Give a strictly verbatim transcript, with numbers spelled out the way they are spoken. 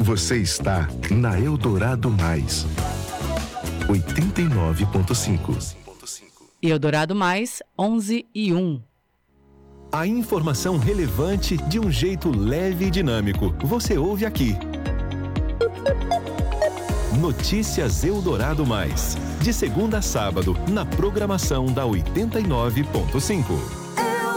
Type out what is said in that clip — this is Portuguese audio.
Você está na Eldorado Mais, oitenta e nove ponto cinco. Eldorado Mais, onze e um. A informação relevante de um jeito leve e dinâmico. Você ouve aqui. Notícias Eldorado Mais. De segunda a sábado, na programação da oitenta e nove ponto cinco.